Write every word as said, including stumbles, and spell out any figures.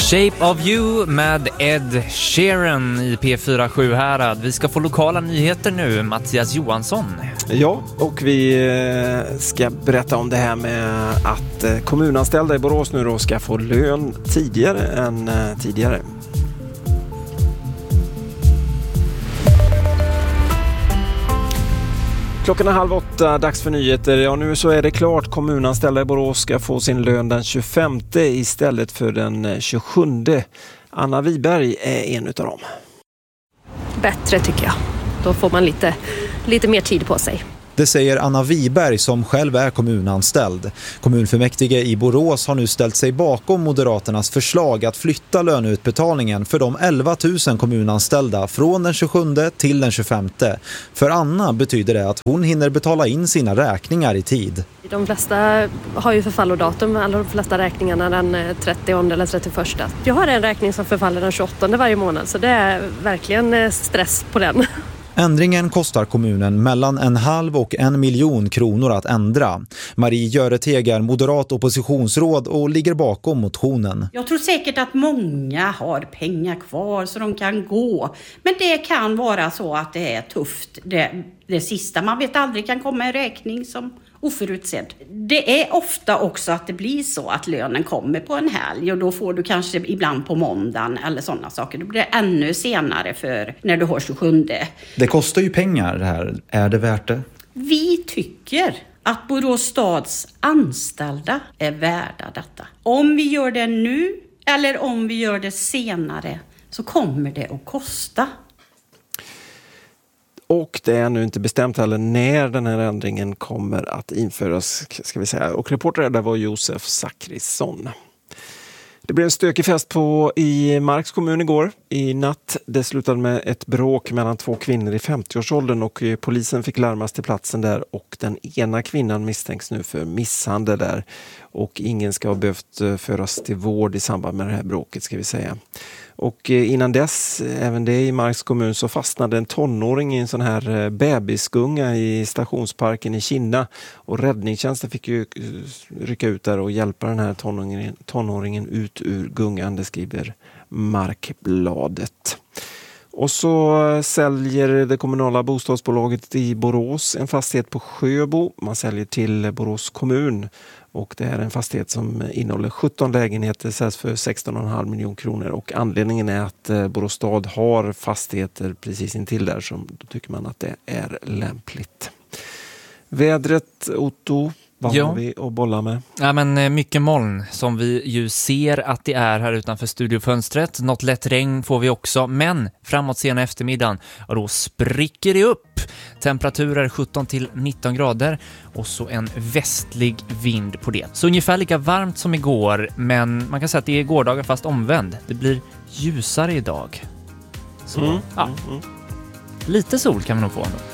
Shape of You med Ed Sheeran i P fyra sju Härad. Vi ska få lokala nyheter nu, Mattias Johansson. Ja, och vi ska berätta om det här med att kommunanställda i Borås nu då ska få lön tidigare än tidigare. Klockan är halv åtta, dags för nyheter. Ja, nu så är det klart. Kommunanställda i Borås ska få sin lön den tjugofemte istället för den tjugosjunde. Anna Wiberg är en utav dem. Bättre tycker jag. Då får man lite, lite mer tid på sig. Det säger Anna Wiberg som själv är kommunanställd. Kommunfullmäktige i Borås har nu ställt sig bakom Moderaternas förslag att flytta löneutbetalningen för de elva tusen kommunanställda från den tjugosjunde till den tjugofemte. För Anna betyder det att hon hinner betala in sina räkningar i tid. De flesta har ju förfallodatum, alla de flesta räkningarna den trettionde eller trettioförsta. Jag har en räkning som förfaller den tjugoåttonde varje månad, så det är verkligen stress på den. Ändringen kostar kommunen mellan en halv och en miljon kronor att ändra. Marie Göreteg är moderat oppositionsråd och ligger bakom motionen. Jag tror säkert att många har pengar kvar så de kan gå. Men det kan vara så att det är tufft. Det, det sista, man vet aldrig, kan komma en räkning som oförutsedd. Det är ofta också att det blir så att lönen kommer på en helg och då får du kanske ibland på måndagen eller sådana saker. Det blir ännu senare för när du har tjugosjunde. Det kostar ju pengar det här. Är det värt det? Vi tycker att Borås stads anställda är värda detta. Om vi gör det nu eller om vi gör det senare så kommer det att kosta. Och det är nu inte bestämt heller när den här ändringen kommer att införas, ska vi säga. Och reporter där var Josef Zachrisson. Det blev en stökig fest på i Marks kommun igår i natt. Det slutade med ett bråk mellan två kvinnor i femtioårsåldern och polisen fick larmas till platsen där och den ena kvinnan misstänks nu för misshandel där och ingen ska ha behövt föras till vård i samband med det här bråket, ska vi säga. Och innan dess, även det i Marks kommun, så fastnade en tonåring i en sån här bebisgunga i stationsparken i Kinna. Och räddningstjänsten fick ju rycka ut där och hjälpa den här tonåringen, tonåringen ut ur gungan, det skriver Markbladet. Och så säljer det kommunala bostadsbolaget i Borås en fastighet på Sjöbo. Man säljer till Borås kommun. Och det är en fastighet som innehåller sjutton lägenheter, säljs för sexton komma fem miljoner kronor. Och anledningen är att Borås stad har fastigheter precis intill där, som då tycker man att det är lämpligt. Vädret, Otto, vad ja. har vi att bolla med? Ja, men mycket moln som vi ju ser att det är här utanför studiofönstret. Något lätt regn får vi också, men framåt sena eftermiddagen och då spricker det upp. Temperaturer sjutton till nitton grader och så en västlig vind på det. Så ungefär lika varmt som igår, men man kan säga att det är gårdagen fast omvänd. Det blir ljusare idag. Så mm, ja, mm, mm. lite sol kan man nog få ändå.